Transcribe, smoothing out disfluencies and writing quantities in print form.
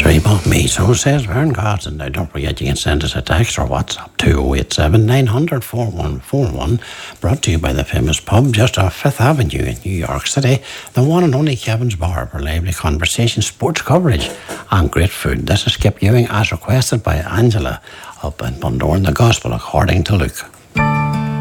Reba, me, so says Vern Gods. And now don't forget you can send us a text or WhatsApp to 087 900 4141, brought to you by the famous pub just off 5th Avenue in New York City, the one and only Kevin's Bar, for lively conversation, sports coverage and great food. This is Skip Ewing as requested by Angela up in Bundoran, the Gospel according to Luke.